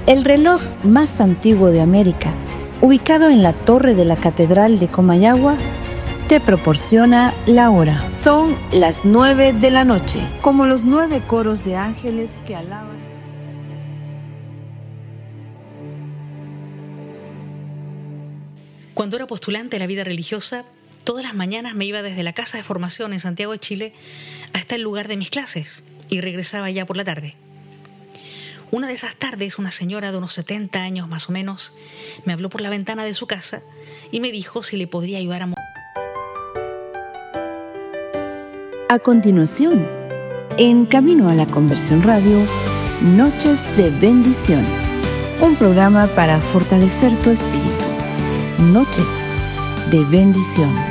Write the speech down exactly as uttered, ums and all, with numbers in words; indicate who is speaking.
Speaker 1: El reloj más antiguo de América, ubicado en la torre de la Catedral de Comayagua, te proporciona la hora. Son las nueve de la noche, como los nueve coros de ángeles que alaban.
Speaker 2: Cuando era postulante a la vida religiosa, todas las mañanas me iba desde la casa de formación en Santiago de Chile hasta el lugar de mis clases y regresaba ya por la tarde. Una de esas tardes, una señora de unos setenta años más o menos me habló por la ventana de su casa y me dijo si le podría ayudar a... Mo-
Speaker 1: A continuación, en Camino a la Conversión Radio, Noches de Bendición, un programa para fortalecer tu espíritu. Noches de Bendición.